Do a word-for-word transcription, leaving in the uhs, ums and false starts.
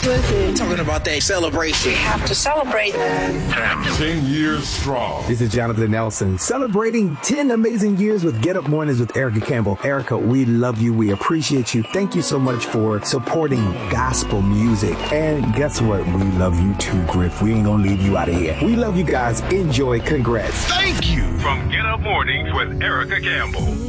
Listen. Talking about that celebration. We have to celebrate. ten years strong. This is Jonathan Nelson, celebrating ten amazing years with Get Up Mornings with Erica Campbell. Erica, we love you. We appreciate you. Thank you so much for supporting gospel music. And guess what? We love you too, Griff. We ain't gonna leave you out of here. We love you guys. Enjoy. Congrats. Thank you. From Get Up Mornings with Erica Campbell.